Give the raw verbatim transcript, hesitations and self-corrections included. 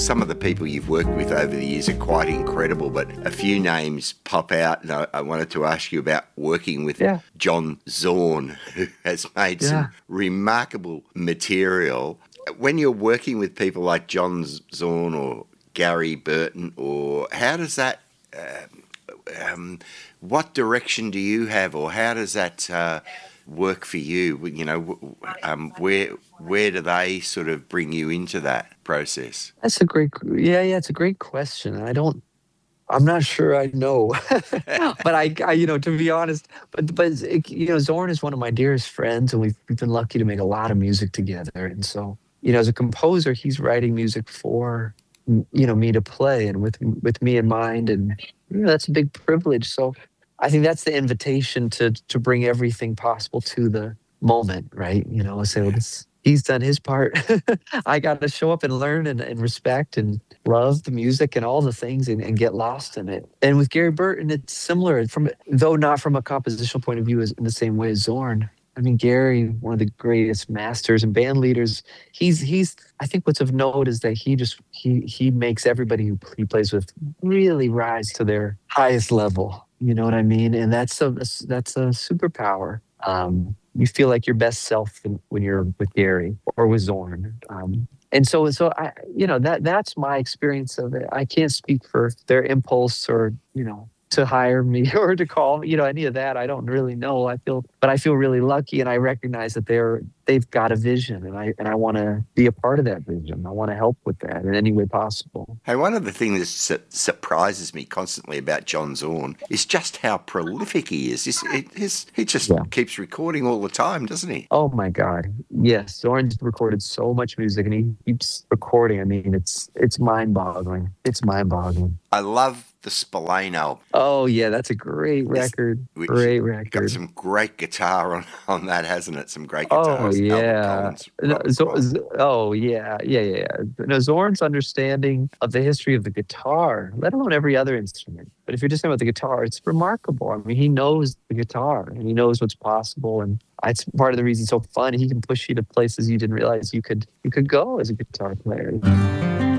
some of the people you've worked with over the years are quite incredible, but a few names pop out, and I, I wanted to ask you about working with Yeah. John Zorn, who has made Yeah. some remarkable material. When you're working with people like John Zorn or Gary Burton, or how does that, uh, um, what direction do you have, or how does that uh, work for you? You know, um, where where do they sort of bring you into that process? That's a great, yeah, yeah, it's a great question. I don't, I'm not sure I know, but I, I, you know, to be honest, but, but, it, you know, Zorn is one of my dearest friends, and we've, we've been lucky to make a lot of music together. And so, you know, as a composer, he's writing music for, you know, me to play and with, with me in mind. And, you know, that's a big privilege. So I think that's the invitation to, to bring everything possible to the moment, right? You know, say, well, this, he's done his part. I got to show up and learn and, and respect and love the music and all the things and, and get lost in it. And with Gary Burton, it's similar, from though not from a compositional point of view as in the same way as Zorn. I mean, Gary, one of the greatest masters and band leaders. He's he's. I think what's of note is that he just he he makes everybody who he plays with really rise to their highest level. You know what I mean? And that's a that's a superpower. Um, you feel like your best self when you're with Gary or with Zorn. Um, and so, so I, you know, that that's my experience of it. I can't speak for their impulse or, you know, to hire me or to call me, you know, any of that. I don't really know. I feel, but I feel really lucky, and I recognize that they're they've got a vision, and I and I want to be a part of that vision. I want to help with that in any way possible. Hey, one of the things that su- surprises me constantly about John Zorn is just how prolific he is. He's, it, he's, he just Yeah. keeps recording all the time, doesn't he? Oh my God. Yes. Zorn's recorded so much music, and he keeps recording. I mean, it's it's mind boggling. It's mind boggling. I love the Spillane album. Oh yeah, that's a great Yes, record. which Great got record. some great guitar on, on that, hasn't it? Some great Oh guitars. Albert yeah. Collins, No, Robert Zo- Quine. Z- oh yeah, yeah, yeah. yeah. No, Zorn's understanding of the history of the guitar, let alone every other instrument. But if you're just talking about the guitar, it's remarkable. I mean, he knows the guitar, and he knows what's possible, and it's part of the reason it's so fun. He can push you to places you didn't realize you could you could go as a guitar player.